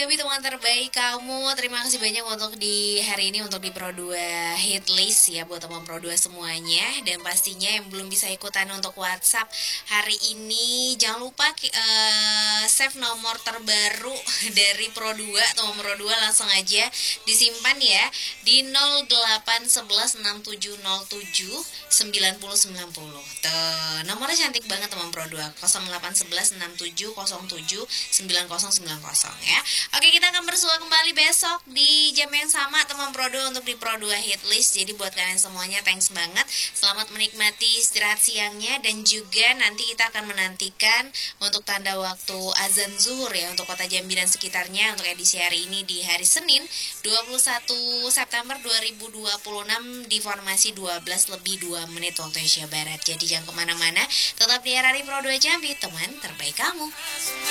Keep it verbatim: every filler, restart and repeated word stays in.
Tapi teman terbaik kamu, terima kasih banyak untuk di hari ini untuk di Pro dua hit list ya buat teman Pro dua semuanya. Dan pastinya yang belum bisa ikutan untuk WhatsApp hari ini jangan lupa uh, save nomor terbaru dari Pro dua, teman Pro dua langsung aja disimpan ya di nol delapan satu satu enam tujuh nol tujuh sembilan nol sembilan nol. Tuh, nomornya cantik banget teman Pro dua, nol delapan satu satu enam tujuh nol tujuh sembilan nol sembilan nol ya. Oke, kita akan bersua kembali besok di jam yang sama teman Pro dua untuk di Pro dua hit list. Jadi buat kalian semuanya thanks banget. Selamat menikmati istirahat siangnya dan juga nanti kita akan menantikan untuk tanda waktu azan zuhur ya untuk Kota Jambi dan sekitarnya untuk edisi hari ini di hari Senin dua puluh satu September dua ribu dua puluh enam di formasi dua belas lebih dua menit waktu Indonesia Barat. Jadi jangan kemana-mana, tetap di R R I Pro dua Jambi, teman terbaik kamu.